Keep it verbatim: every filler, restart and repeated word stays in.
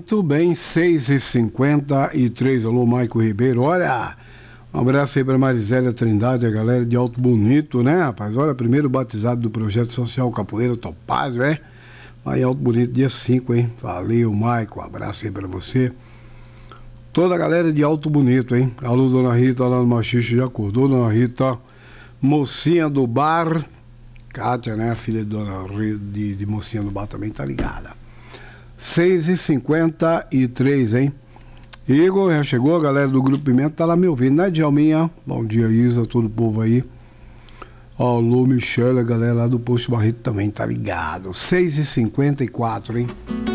Muito bem, seis e cinquenta e três. Alô, Maico Ribeiro. Olha, um abraço aí para Marisélia Trindade, a galera de Alto Bonito, né, rapaz? Olha, primeiro batizado do Projeto Social Capoeira Topázio, é? Aí, Alto Bonito, dia cinco, hein? Valeu, Maico. Um abraço aí para você. Toda a galera de Alto Bonito, hein? Alô, Dona Rita, lá no Machixe, já acordou, Dona Rita? Mocinha do Bar. Kátia, né? A filha de Dona Rita, de, de Mocinha do Bar também tá ligada. seis e cinquenta e três, hein? Igor, já chegou, a galera do Grupo Pimenta tá lá me ouvindo, né, Djalminha? Bom dia, Isa, todo o povo aí. Ó, Lu, Michele, a galera lá do Posto Barreto também tá ligado. seis e cinquenta e quatro, hein?